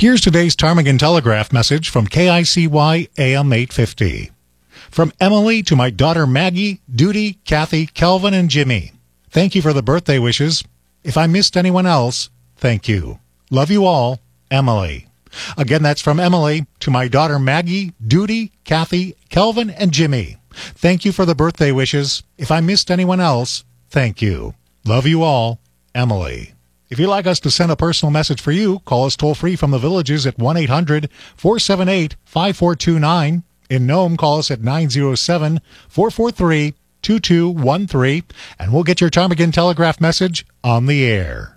Here's today's Ptarmigan Telegraph message from KICY AM 850. From Emily to my daughter Maggie, Duty, Kathy, Kelvin, and Jimmy. Thank you for the birthday wishes. If I missed anyone else, thank you. Love you all, Emily. Again, that's from Emily to my daughter Maggie, Duty, Kathy, Kelvin, and Jimmy. Thank you for the birthday wishes. If I missed anyone else, thank you. Love you all, Emily. If you'd like us to send a personal message for you, call us toll-free from the Villages at 1-800-478-5429. In Nome, call us at 907-443-2213, and we'll get your Ptarmigan Telegraph message on the air.